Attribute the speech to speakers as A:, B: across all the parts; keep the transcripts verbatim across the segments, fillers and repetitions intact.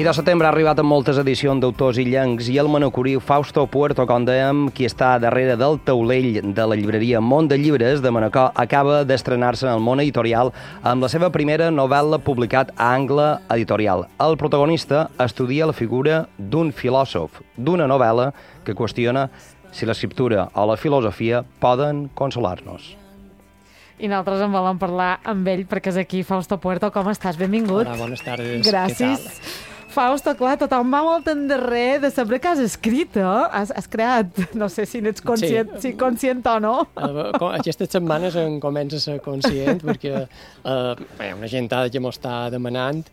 A: I de setembre ha arribat amb moltes edicions d'autors illencs i el manacorí Fausto Puerto, com dèiem, qui està darrere del taulell de la llibreria Mont de Llibres de Manacor, acaba d'estrenar-se en el món editorial amb la seva primera novel·la publicat a Angle Editorial. El protagonista estudia la figura d'un filòsof, d'una novel·la que qüestiona si l'escriptura o la filosofia poden consolar-nos.
B: I nosaltres en volem parlar amb ell perquè és aquí. Fausto Puerto, com estàs? Benvingut.
C: Hola, bones tardes.
B: Gràcies. Fausto, clar, tothom va molt endarrer de saber que has escrit, eh? Has, has creat, no sé si n'ets conscient, sí. si conscient o no.
C: Aquestes setmanes em comença a ser conscient perquè eh, una gentada que m'ho està demanant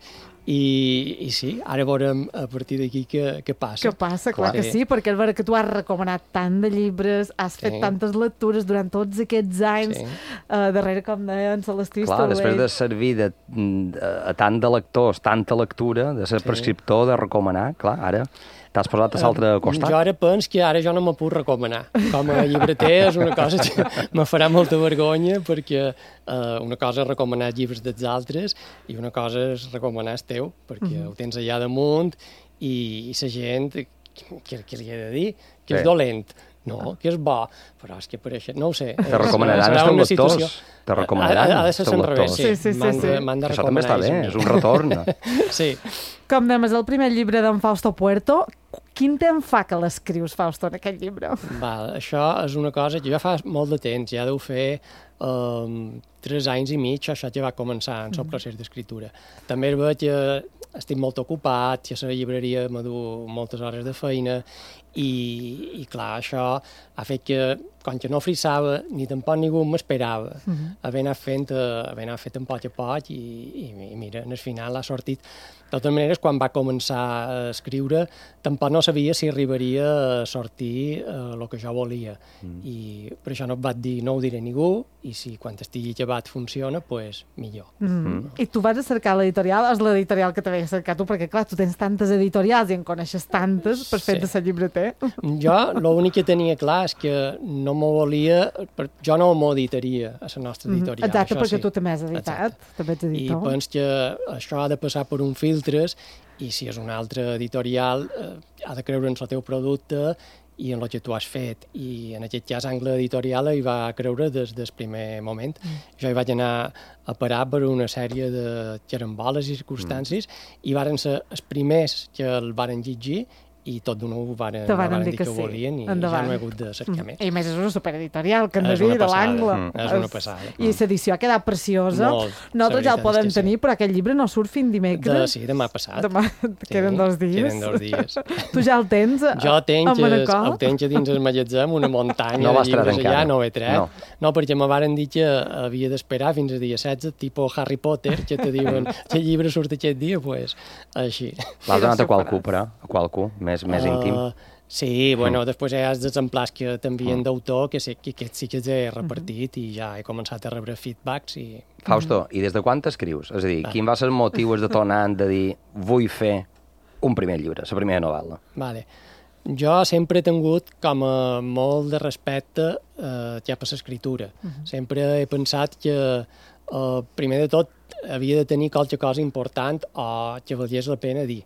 C: i, i sí, ara veurem a partir d'aquí què, què passa.
B: Què passa, clar, clar que sí, perquè és vera que tu has recomanat tant de llibres, has fet sí. tantes lectures durant tots aquests anys, sí. uh, darrere, com deien, Celestí
A: Clar,
B: Estolell.
A: Després de servir de, de, a tant de lectors, tanta lectura, de ser sí. prescriptor, de recomanar, clar, ara t'has posat a l'altre costat.
C: Jo ara penso que ara jo no me puc recomanar. Com a llibreter és una cosa que me farà molta vergonya perquè uh, una cosa és recomanar llibres dels altres i una cosa és recomanar el teu, perquè mm-hmm. ho tens allà damunt i, i la gent, què, què li he de dir? Que és sí. dolent. No, que és bo, però és que per això, no ho sé.
A: Te recomanaran els teus lectors. Te recomanaran
C: ha, ha de ser al revés, sí.
B: sí, sí, sí, sí.
C: M'han de
A: això també està bé, és un retorn.
C: Sí.
B: Com dèiem, és el primer llibre d'en Fausto Puerto. Quin temps fa que l'escrius, Fausto, en aquest llibre?
C: Val, això és una cosa que ja fa molt de temps, ja deu fer um, tres anys i mig, això ja va començar en el mm. procés d'escriptura. També veig que estic molt ocupat, que a la llibreria m'adu moltes hores de feina i, i clar, això ha fet que, com que no frisava, ni tampoc ningú m'esperava, uh -huh. haver anat fent, haver anat fet en poc a poc i, i, i mira, en el final ha sortit. De totes maneres, quan va començar a escriure, tampoc no sabia si arribaria a sortir eh, el que jo volia. Mm. I per això no et vaig dir, no ho diré a ningú, i si quan estigui acabat funciona, doncs pues, millor.
B: Mm. Mm. I tu vas a cercar l'editorial? És l'editorial que t'havia cercat tu? Perquè, clar, tu tens tantes editorials i en coneixes tantes per fet sí. de ser llibreter.
C: Jo, l'únic que tenia clar és que no m'ho volia, jo no m'ho editaria a la nostra editorial.
B: Mm. Exacte,
C: això
B: perquè
C: sí.
B: tu també has editat. També ets editor.
C: I penso que això ha de passar per un filtre i si és una altra editorial eh, ha de creure en el teu producte i en el que tu has fet. I en aquest cas Angle Editorial hi va creure des del primer moment. Mm. Jo hi vaig anar a parar per una sèrie de caramboles i circumstàncies mm. i varen ser els primers que el varen llegir i tot d'una ho varen,
B: varen,
C: varen dir
B: dir
C: que,
B: que
C: ho
B: sí.
C: volien i
B: Endavant.
C: ja no he hagut de cercar mm. més.
B: I a més és una supereditorial, que hem de
C: és
B: dir, de l'Angle.
C: Mm. És una passada.
B: I l'edició ha quedat preciosa.
C: Molt.
B: Nosaltres ja el podem tenir, sí. però aquest llibre no surt fins dimecres.
C: De, sí, demà passat.
B: Demà
C: sí,
B: queden dos dies.
C: Queden dos dies.
B: Tu ja el tens a,
C: jo tenc,
B: a Manacor?
C: Jo tenc dins el magatzem una muntanya
A: no
C: de llibres
A: encara.
C: allà, no ho he tret.
A: No,
C: no perquè me varen dir que havia d'esperar fins al dia setze, tipus Harry Potter, que te diuen que el llibre surt aquest dia, doncs pues, així.
A: L'has donat a qualcú, però? A qualcú? Més, més uh, íntim?
C: Sí, bueno, mm. després hi ha els exemplars que t'envien mm. d'autor, que, sí, que aquests sí que els he repartit mm. i ja he començat a rebre feedbacks. I...
A: Fausto, i des de quan t'escrius? És a dir, ah. quin va ser el motiu detonant de dir vull fer un primer llibre, la primera novel·la?
C: Vale. Jo sempre he tingut com a molt de respecte eh, cap a l'escriptura. Uh -huh. Sempre he pensat que, eh, primer de tot, havia de tenir qualque cosa important o que valies la pena dir.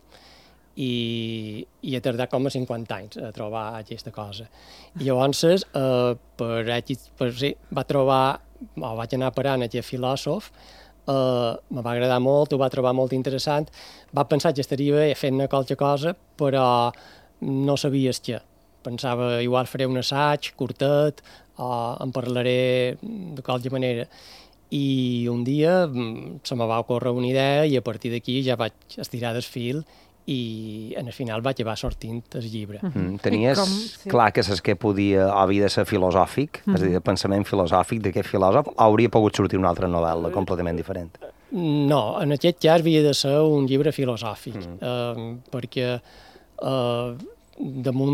C: I, i he tardat com a cinquanta anys a trobar aquesta cosa. I llavors, eh, per, per, sí, va trobar, o vaig anar parant a aquest filòsof, eh, me va agradar molt, ho va trobar molt interessant, va pensar que estaria bé fent-ne qualque cosa, però no sabies què. Pensava, igual faré un assaig, curtet, o en parlaré de qualque manera. I un dia se me va ocórrer una idea i a partir d'aquí ja vaig estirar del fil i en el final va acabar sortint el llibre.
A: Mm, tenies com, sí. clar que saps que podia havia de ser filosòfic, mm. és a dir, de pensament filosòfic d'aquest filòsof, o hauria pogut sortir una altra novel·la completament diferent?
C: No, en aquest cas havia de ser un llibre filosòfic, mm. eh, perquè eh, damunt